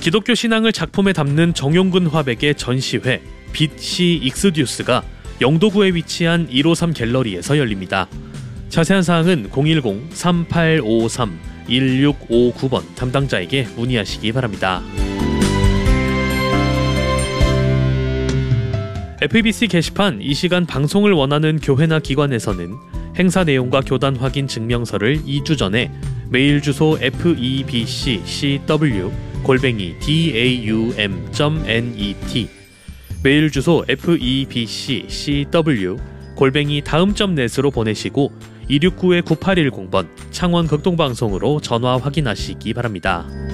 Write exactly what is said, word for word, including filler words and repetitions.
기독교 신앙을 작품에 담는 정용근 화백의 전시회 빛시 익스듀스가 영도구에 위치한 일오삼 갤러리에서 열립니다. 자세한 사항은 공일공 삼팔오삼 일육오구 번 담당자에게 문의하시기 바랍니다. 에프이비씨 게시판 이 시간 방송을 원하는 교회나 기관에서는 행사 내용과 교단 확인 증명서를 이 주 전에 메일 주소 에프이비씨씨더블유 골뱅이 다움 점 넷 메일 주소 에프이비씨씨더블유 골뱅이 다음 점 넷으로 보내시고 이육구 구팔일공 번 창원 극동방송으로 전화 확인하시기 바랍니다.